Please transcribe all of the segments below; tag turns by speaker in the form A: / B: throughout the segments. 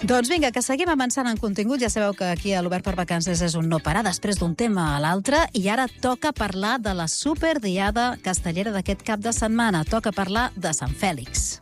A: Doncs vinga, que seguim avançant en contingut. Ja sabeu que aquí a l'Obert per Vacances és un no parar després d'un tema a l'altre i ara toca parlar de la superdiada castellera d'aquest cap de setmana. Toca parlar de Sant Fèlix.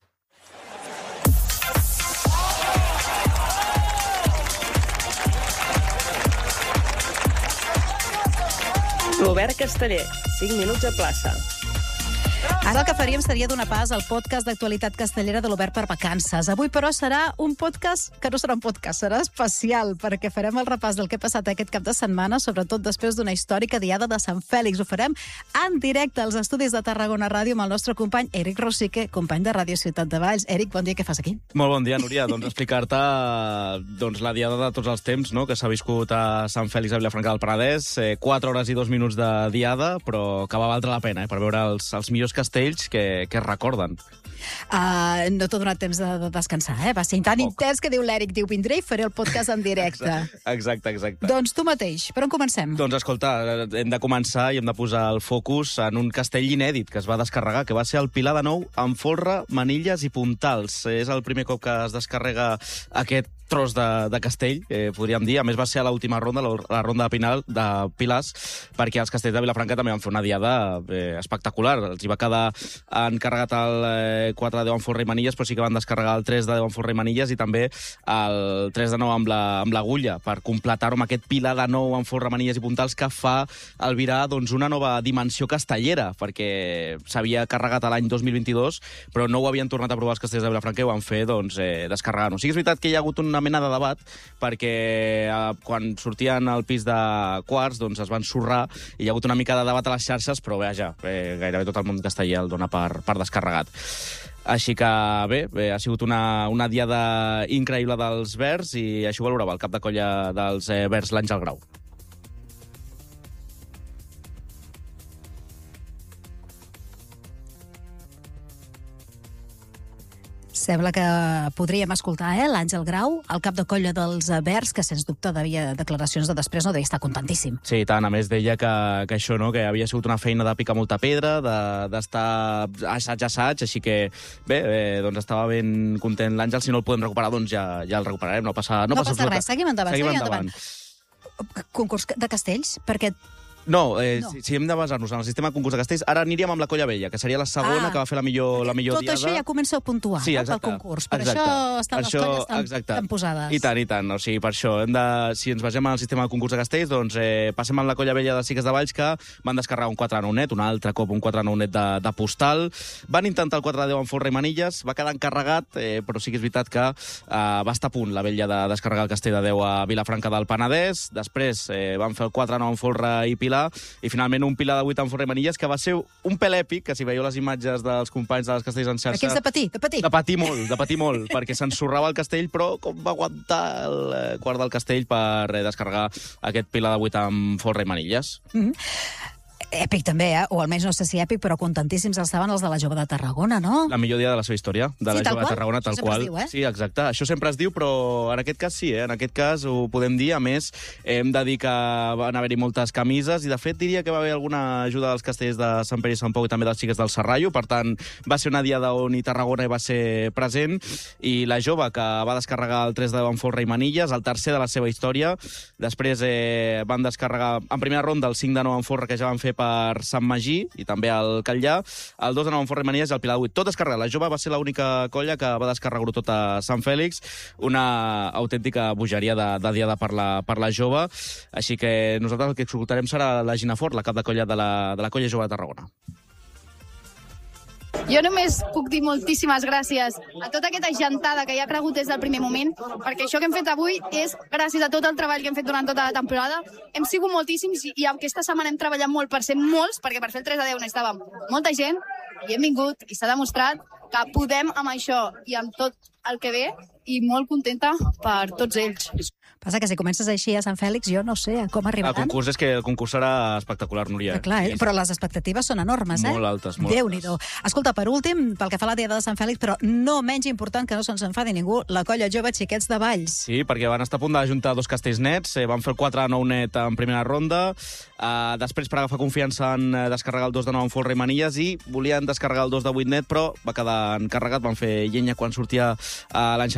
B: L'Obert Casteller, 5 minuts a plaça.
A: Ara el que faríem seria donar pas al podcast d'actualitat castellera de l'Obert per Vacances. Avui, però, serà un podcast que no serà un podcast, serà especial, perquè farem el repàs del que ha passat aquest cap de setmana, sobretot després d'una històrica diada de Sant Fèlix. Ho farem en directe als estudis de Tarragona Ràdio amb el nostre company Eric Rosique, company de Ràdio Ciutat de Valls. Eric, bon dia, què fas aquí?
C: Molt bon dia, Núria. Doncs explicar-te la diada de tots els temps, no?, que s'ha viscut a Sant Fèlix a Vilafranca del Penedès. 4 hores i 2 minuts de diada, però que va valdre la pena, per veure els millors castells que es recorden.
A: No t'ha donat temps de descansar, Va ser tan intens que l'Eric, vindré i faré el podcast en directe.
C: Exacte.
A: Doncs tu mateix, per on comencem?
C: Doncs escolta, hem de començar i hem de posar el focus en un castell inèdit que es va descarregar, que va ser el Pilar de Nou amb folre, manilles i puntals. És el primer cop que es descarrega aquest tros de castell, podríem dir. A més, va ser a l'última ronda, la ronda de Pilars, perquè els castells de Vilafranca també van fer una diada espectacular. Els hi va quedar encarregat el 4 de 10 amb folre i manilles, però sí que van descarregar el 3 de 10 amb folre i manilles i també el 3 de 9 amb l'agulla, per completar-ho amb aquest Pilar de 9 amb folre, manilles i puntals que fa albirar una nova dimensió castellera, perquè s'havia carregat a l'any 2022, però no ho havien tornat a provar els castells de Vilafranca i ho van fer descarregant-ho. Sí que és veritat que hi ha hagut una mena de debat, perquè quan sortien al pis de quarts es van ensorrar i hi ha hagut una mica de debat a les xarxes, però gairebé tot el món casteller el dona per descarregat. Així que bé, ha sigut una diada increïble dels Verds i això ho valorava el cap de colla dels Verds, l'Àngel Grau.
A: Sembla que podríem escoltar l'Àngel Grau, el cap de colla dels Verds, que sens dubte devia declaracions de després no devia estar contentíssim.
C: Sí, tant. A més, deia que això, no?, que havia sigut una feina de picar molta pedra, d'estar assaig, així que bé, estava ben content l'Àngel. Si no el podem recuperar, doncs ja el recuperarem. No passa
A: res, seguim endavant. Concurs de castells, perquè...
C: No. Si hem de basar-nos en el sistema de concurs de castells, ara aniríem amb la Colla Vella, que seria la segona que va fer la millor diada.
A: Tot això ja comença a puntuar,
C: sí,
A: pel concurs. Per això estan les colles tan posades.
C: I tant. O sigui, per això, si ens basem en el sistema de concurs de castells, doncs passem amb la Colla Vella de Sigues de Valls, que van descarregar un 4 9 net, un altre cop un 4 9 net de postal. Van intentar el 4 de 10 amb folre i manilles, va quedar encarregat, però sí que és veritat que va estar a punt la Vella de descarregar el castell de 10 a Vilafranca del Penedès. Després van fer el 4 9 amb folre i pilar, i finalment un Pilar de 8 amb folre i manilles, que va ser un pèl èpic, que si veieu les imatges dels companys de les castells en xarxa...
A: Aquells de patir.
C: De patir molt, perquè s'ensorrava el castell, però com va aguantar el quart del castell per descarregar aquest Pilar de 8 amb folre i manilles.
A: Èpic també, o almenys no sé si èpic, però contentíssims estaven els de la Jove de Tarragona, no?
C: La millor dia de la seva història, de la Jove de Tarragona, tal qual.
A: Diu,
C: Sí, exacte. Això sempre es diu, però en aquest cas sí, En aquest cas ho podem dir. A més, hem de dir que van haver-hi moltes camises i, de fet, diria que va haver alguna ajuda dels castellers de Sant Pere i Sant Pau i també dels Xiques del Serrallo. Per tant, va ser una diada on i Tarragona hi va ser present, i la Jove, que va descarregar el 3 de 10 amb folre i manilles, el tercer de la seva història. Després van descarregar en primera ronda el 5 de 9 amb folre, que ja van fer per Sant Magí i també el Catllà, el 2 de 9 amb folre i manilles i el Pilar de 8. Tot descarregat. La Jove va ser l'única colla que va descarregar-ho tot a Sant Fèlix. Una autèntica bogeria de diada per la Jove. Així que nosaltres el que escoltarem serà la Gina Fort, la cap de colla de la Colla Jove de Tarragona.
D: Jo només puc dir moltíssimes gràcies a tota aquesta gentada que hi ha cregut des del primer moment, perquè això que hem fet avui és gràcies a tot el treball que hem fet durant tota la temporada. Hem sigut moltíssims i aquesta setmana hem treballat molt per ser molts, perquè per fer el 3 de 10 necessitàvem molta gent, i hem vingut i s'ha demostrat que podem amb això i amb tot el que ve, i molt contenta per tots ells.
A: Passa que si comences així a Sant Fèlix, jo no sé com arribaran.
C: El concurs serà espectacular, Núria.
A: Clar, però les expectatives són enormes,
C: Molt altes, molt
A: Déu-n'hi-do. Escolta, per últim, pel que fa a la diada de Sant Fèlix, però no menys important, que no se'ns enfadi ningú, la Colla Jove Xiquets de Valls.
C: Sí, perquè van estar a punt d'ajuntar 2 castells nets, van fer el 4 de 9 net en primera ronda, després per agafar confiança en descarregar el 2 de 9 amb folre i manilles, i volien descarregar el 2 de 8 net, però va quedar encarregat, van fer llenya quan sortia l'any